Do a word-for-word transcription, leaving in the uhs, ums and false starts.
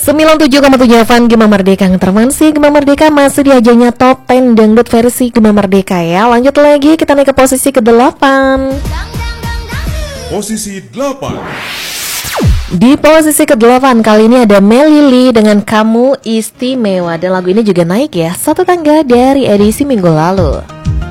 sembilan puluh tujuh koma tujuh F M Gema Merdeka Intervensi Gema Merdeka masih di ajanya Top sepuluh Dangdut versi Gema Merdeka ya. Lanjut lagi, kita naik ke posisi kedelapan. Posisi delapan. Di posisi kedelapan kali ini ada Melili dengan Kamu Istimewa. Dan lagu ini juga naik ya, satu tangga dari edisi minggu lalu.